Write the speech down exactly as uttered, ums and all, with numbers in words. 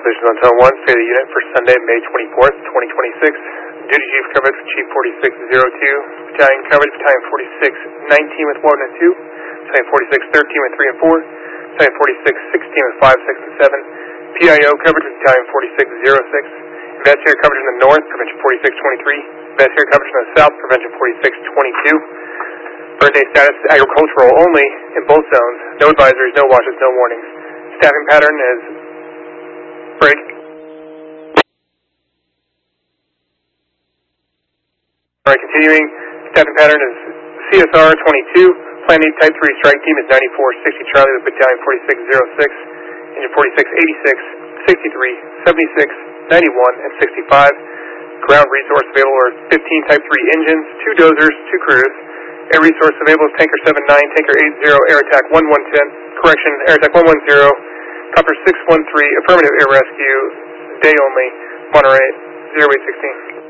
Visions on Zone one, State of the Unit for Sunday, May twenty-fourth, twenty twenty-six. Duty Chief coverage, Chief forty-six oh two. Battalion coverage, Battalion forty-six nineteen with one and two. Battalion forty-six thirteen with three and four. Battalion forty-six sixteen with five, six, and seven. P I O coverage with Battalion forty-six oh six. Investigator coverage in the north, Prevention forty-six twenty-three. Investigator coverage in the south, Prevention forty-six twenty-two. Burn day status is agricultural only in both zones. No advisories, no watches, no warnings. Staffing pattern is break. Alright, continuing. Staffing pattern is C S R twenty-two. Planning Type three strike team is ninety-four sixty Charlie with Battalion forty-six oh six. Engine forty-six eighty-six, sixty-three, seventy-six, ninety-one, and sixty-five. Ground resource available are fifteen Type three engines, two dozers, two crews. Air resource available is Tanker seven nine, Tanker eight zero, Air Attack one one ten, correction, Air Attack one one zero, Copper six one three, affirmative air rescue, day only, Monterey zero eight sixteen.